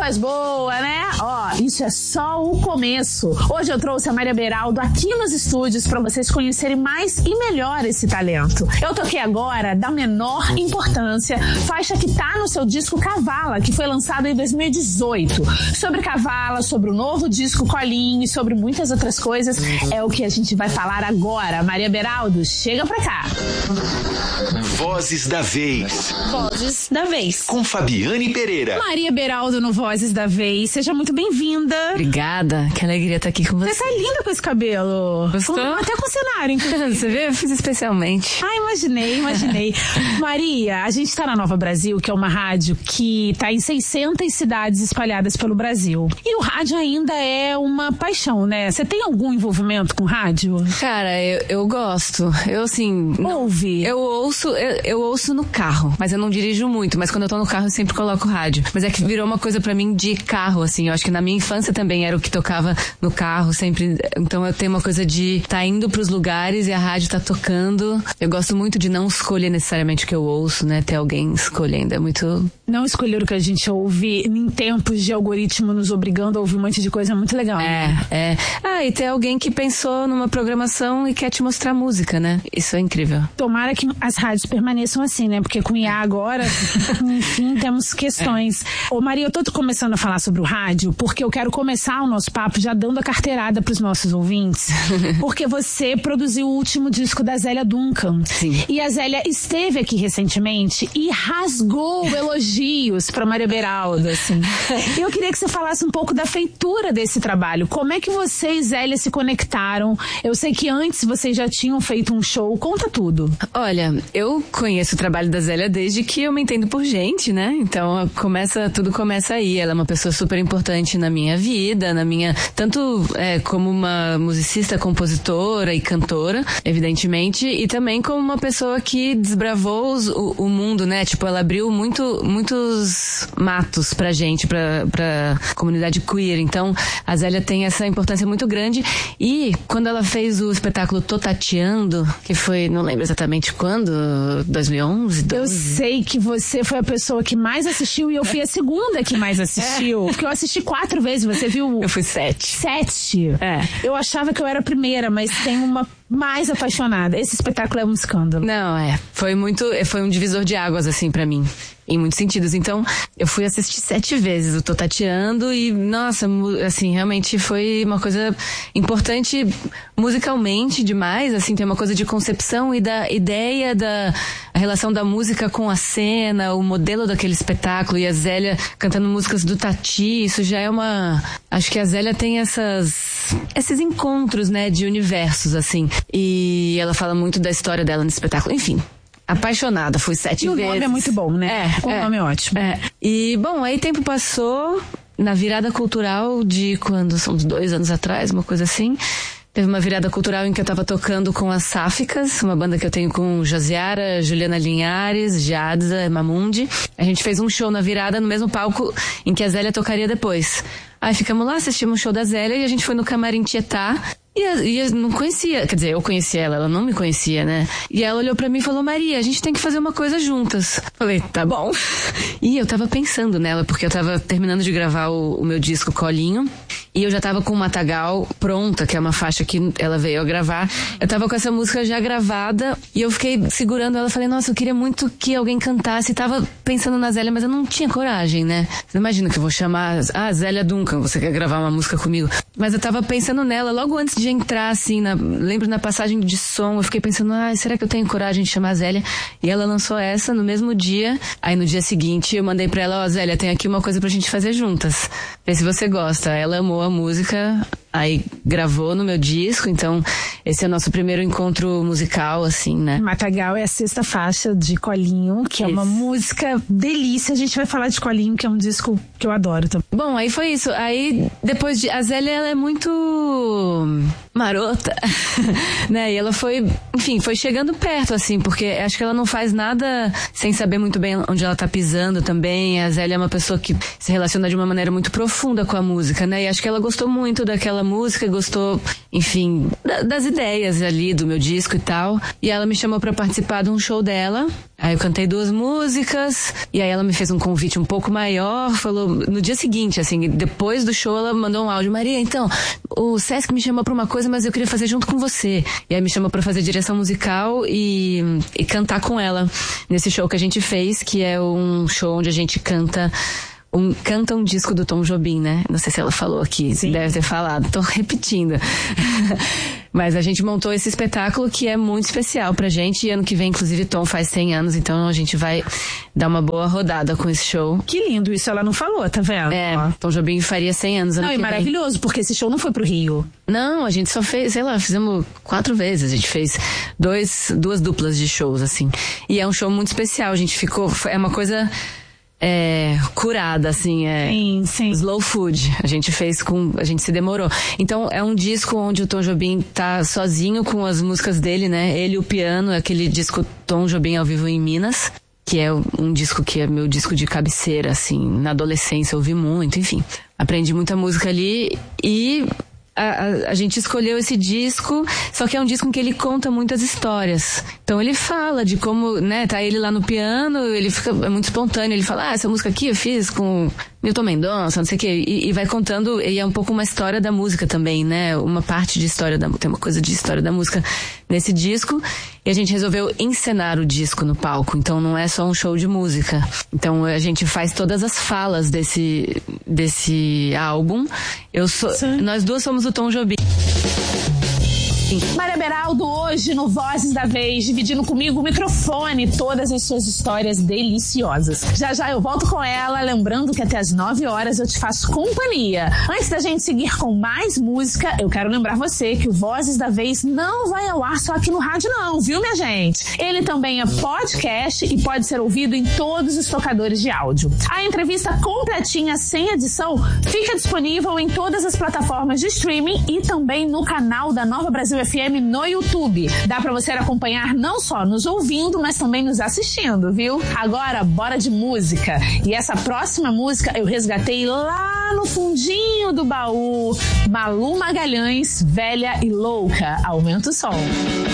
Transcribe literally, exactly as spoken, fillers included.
voz boa, né? Ó, isso é só o começo. Hoje eu trouxe a Maria Beraldo aqui nos estúdios pra vocês conhecerem mais e melhor esse talento. Eu toquei agora da menor importância, faixa que tá no seu disco Cavala, que foi lançado em dois mil e dezoito. Sobre Cavala, sobre o novo disco Colinho e sobre muitas outras coisas, é o que a gente vai falar agora. Maria Beraldo, chega pra cá. Vozes da Vez. Vozes da Vez. Com Fabiane Pereira. Maria Beraldo no Vozes da Vez, seja muito bem-vinda. Obrigada, que alegria estar aqui com você. Você tá linda com esse cabelo. Gostou? Com, até com cenário, inclusive. Você vê? Eu fiz especialmente. Ah, imaginei, imaginei. Maria, a gente tá na Nova Brasil, que é uma rádio que tá em seiscentas cidades espalhadas pelo Brasil. E o rádio ainda é uma paixão, né? Você tem algum envolvimento com rádio? Cara, eu, eu gosto. Eu, assim... Ouve? Eu ouço, eu, eu ouço no carro, mas eu não dirijo muito. Mas quando eu tô no carro, eu sempre coloco rádio. Mas é que virou uma coisa pra mim de carro, assim. Eu acho que na minha infância também era o que tocava no carro, sempre. Então eu tenho uma coisa de tá indo pros lugares e a rádio tá tocando. Eu gosto muito de não escolher necessariamente o que eu ouço, né? Ter alguém escolhendo. É muito... Não escolher o que a gente ouve em tempos de algoritmo nos obrigando a ouvir um monte de coisa é muito legal. É, é. Ah, e ter alguém que pensou numa programação e quer te mostrar música, né? Isso é incrível. Tomara que as rádios permaneçam assim, né? Porque com I A agora, enfim, temos questões. É. Ô Maria, eu tô começando a falar sobre o rádio porque eu quero começar o nosso papo já dando a carteirada pros nossos ouvintes. Porque você produziu o último disco da Zélia Duncan. Sim. E a Zélia esteve aqui recentemente e rasgou elogios pra Maria Beraldo, assim. Eu queria que você falasse um pouco da feitura desse trabalho. Como é que você e Zélia se conectaram? Eu sei que antes vocês já tinham feito um show. Conta tudo. Olha, eu conheço o trabalho da Zélia desde que eu me entendo por gente, né? Então, começa, tudo começa aí. Ela é uma pessoa super importante na minha vida, na minha... Tanto é, como uma musicista, compositora e cantora, evidentemente, e também como uma pessoa que desbravou os, o, o mundo, né? Tipo, ela abriu muito, muitos matos pra gente, pra, pra comunidade queer. Então, a Zélia tem essa importância muito grande. E quando ela fez o espetáculo Tô Tateando, que foi, não lembro exatamente quando, dois mil e onze, doze. Eu sei que você foi a pessoa que mais assistiu e eu fui a segunda que mais assistiu. Porque eu assisti quatro vezes, você viu? Eu fui sete. Sete? É. Eu achava que eu era a primeira, mas tem uma mais apaixonada. Esse espetáculo é um escândalo. Não, é. Foi muito, foi um divisor de águas, assim, pra mim. Em muitos sentidos. Então, eu fui assistir sete vezes o Tô Tateando e, nossa, assim, realmente foi uma coisa importante musicalmente demais, assim, tem uma coisa de concepção e da ideia da a relação da música com a cena, o modelo daquele espetáculo e a Zélia cantando músicas do Tati, isso já é uma... Acho que a Zélia tem essas... esses encontros, né, de universos, assim. E ela fala muito da história dela no espetáculo. Enfim... Apaixonada, fui sete e vezes. E o nome é muito bom, né? É, o é, nome é ótimo. É. E, bom, aí tempo passou, na virada cultural de quando, são uns dois anos atrás, uma coisa assim. Teve uma virada cultural em que eu tava tocando com as Sáficas, uma banda que eu tenho com Josiara, Juliana Linhares, Jadza, Mamundi. A gente fez um show na virada no mesmo palco em que a Zélia tocaria depois. Aí ficamos lá, assistimos o show da Zélia e a gente foi no Camarim Tietá. E eu, e eu não conhecia, quer dizer, eu conhecia ela, ela não me conhecia, né? E ela olhou pra mim e falou, Maria, a gente tem que fazer uma coisa juntas. Falei, tá bom. E eu tava pensando nela, porque eu tava terminando de gravar o, o meu disco Colinho. E eu já tava com o Matagal pronta, que é uma faixa que ela veio a gravar. Eu tava com essa música já gravada e eu fiquei segurando ela. Falei, nossa, eu queria muito que alguém cantasse. E tava pensando na Zélia, mas eu não tinha coragem, né? Você imagina que eu vou chamar, ah, Zélia Duncan, você quer gravar uma música comigo? Mas eu tava pensando nela logo antes de entrar, assim, na, lembro na passagem de som, eu fiquei pensando, ah, será que eu tenho coragem de chamar a Zélia? E ela lançou essa no mesmo dia. Aí no dia seguinte eu mandei pra ela, ó, oh, Zélia, tem aqui uma coisa pra gente fazer juntas. Vê se você gosta. Ela amou a música, aí gravou no meu disco, então esse é o nosso primeiro encontro musical, assim, né? Matagal é a sexta faixa de Colinho, que é isso. Uma música delícia. A gente vai falar de Colinho, que é um disco que eu adoro também. Bom, aí foi isso. Aí depois de... A Zélia, ela é muito... marota, né? E ela foi, enfim, foi chegando perto, assim, porque acho que ela não faz nada sem saber muito bem onde ela tá pisando também. A Zélia é uma pessoa que se relaciona de uma maneira muito profunda com a música, né? E acho que ela gostou muito daquela música, gostou, enfim, da, das ideias ali do meu disco e tal. E ela me chamou pra participar de um show dela. Aí eu cantei duas músicas, e aí ela me fez um convite um pouco maior, falou, no dia seguinte, assim, depois do show, ela mandou um áudio: Maria, então, o Sesc me chamou pra uma coisa, mas eu queria fazer junto com você. E aí me chamou pra fazer direção musical e, e cantar com ela nesse show que a gente fez, que é um show onde a gente canta Um, canta um disco do Tom Jobim, né? Não sei se ela falou aqui, Sim. deve ter falado, tô repetindo. Mas a gente montou esse espetáculo que é muito especial pra gente, e ano que vem, inclusive, Tom faz cem anos, então a gente vai dar uma boa rodada com esse show. Que lindo, isso ela não falou, tá vendo? É, ó. Tom Jobim faria cem anos ano não, que e maravilhoso, vem. Porque esse show não foi pro Rio. Não, a gente só fez, sei lá, fizemos quatro vezes, a gente fez dois, duas duplas de shows, assim. E é um show muito especial, a gente ficou, é uma coisa... É, curada, assim, é sim, sim. Slow food. A gente fez com, a gente se demorou. Então é um disco onde o Tom Jobim tá sozinho com as músicas dele, né? Ele e o piano, aquele disco Tom Jobim ao vivo em Minas, que é um disco que é meu disco de cabeceira, assim, na adolescência eu ouvi muito, enfim. Aprendi muita música ali e A, a, a gente escolheu esse disco, só que é um disco em que ele conta muitas histórias. Então ele fala de como, né, tá ele lá no piano, ele fica, é muito espontâneo, ele fala, ah, essa música aqui eu fiz com Milton Mendonça, não sei o quê, e, e vai contando, e é um pouco uma história da música também, né, uma parte de história da, tem uma coisa de história da música nesse disco, e a gente resolveu encenar o disco no palco, então não é só um show de música. Então a gente faz todas as falas desse, desse álbum. Eu sou, nós duas somos o Tom Jobim. Maria Beraldo hoje no Vozes da Vez, dividindo comigo o microfone, todas as suas histórias deliciosas. Já já eu volto com ela, lembrando que até as nove horas eu te faço companhia. Antes da gente seguir com mais música, eu quero lembrar você que o Vozes da Vez não vai ao ar só aqui no rádio não, viu, minha gente? Ele também é podcast e pode ser ouvido em todos os tocadores de áudio. A entrevista completinha, sem edição, fica disponível em todas as plataformas de streaming e também no canal da Nova Brasil F M no YouTube. Dá pra você acompanhar não só nos ouvindo, mas também nos assistindo, viu? Agora, bora de música. E essa próxima música eu resgatei lá no fundinho do baú. Malu Magalhães, Velha e Louca. Aumenta o som.